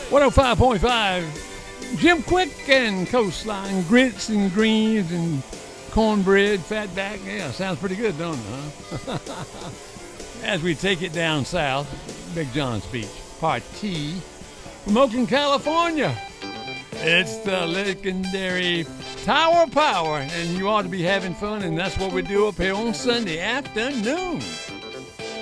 105.5. Jim Quick and Coastline, grits and greens and cornbread, fatback. Yeah, sounds pretty good, don't it, huh? As we take it down south, Big John's Beach, Part T, from Oakland, California. It's the legendary Tower Power, and you ought to be having fun, and that's what we do up here on Sunday afternoon.